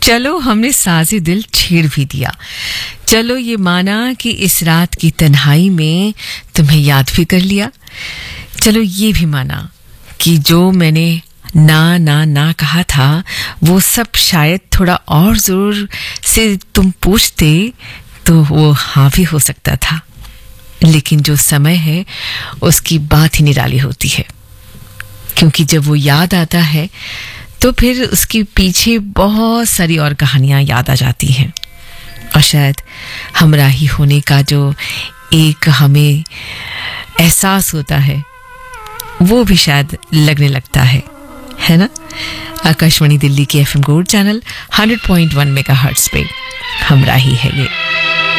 चलो हमने साज़े दिल छेड़ भी दिया, चलो ये माना कि इस रात की तन्हाई में तुम्हें याद भी कर लिया, चलो ये भी माना कि जो मैंने ना ना ना कहा था वो सब शायद थोड़ा और जोर से तुम पूछते तो वो हाँ भी हो सकता था। लेकिन जो समय है उसकी बात ही निराली होती है, क्योंकि जब वो याद आता है तो फिर उसके पीछे बहुत सारी और कहानियां याद आ जाती हैं, और शायद हमराही होने का जो एक हमें एहसास होता है वो भी शायद लगने लगता है ना। आकाशवाणी दिल्ली के एफएम गोल्ड चैनल 100.1 मेगाहर्ट्ज पे हमराही है ये।